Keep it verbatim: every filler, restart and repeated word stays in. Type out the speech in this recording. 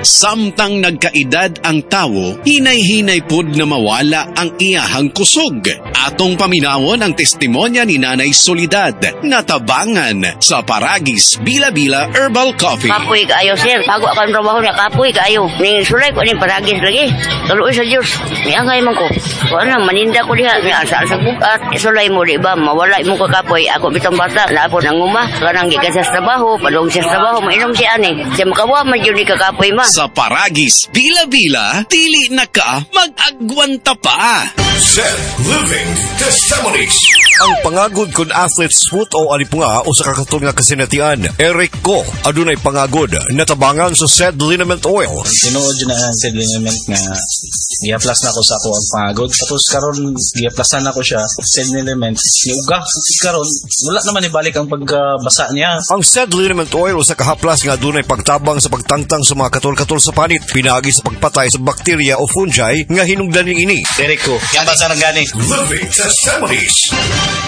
Samtang nagkaedad ang tawo, hinay-hinay pud na mawala ang iyahang kusog. Atong paminawon ang testimonya ni Nanay Soledad na tabangan sa Paragis Bila-Bila Herbal Coffee. Kapoy kaayo, sir. Bago ako ang trabaho niya, kapoy kaayo. Ning sulay ko ning Paragis lagi. Tuloy sa Diyos. Niangay man ko. Kung ano, maninda ko diha. Niasa sa bukat. Sulay mo, di ba? Mawala mo ka kapoy. Ako bitang bata. Lapo ng uma. Kanang gikan sa trabaho. Padong sa trabaho. Mainom si ani. Siya makawa man yun ni kakapoy ma. Sa Paragis Bila-Bila, dili na ka mag-agwanta pa. Seth Living Testimonies. Ang pangagod kun athlete's foot o alipunga o sa kakatol nga kasinatian, Eric Ko, adunay pangagod, natabangan sa said liniment oil. Tinuod yun na ang said liniment nga i-aplas na ko sa ako ang pangagod. Tapos karon i-aplasan na ko siya, said liniment, niuga. Karon, wala naman ibalik ang pagbasa niya. Ang said liniment oil o sa kahaplas nga adunay pagtabang sa pagtangtang sa mga katol-katol sa panit, pinagi sa pagpatay sa bakterya o fungi nga hinungdan ini. Eric Ko, yan ba sa nagani? Living Testimonies.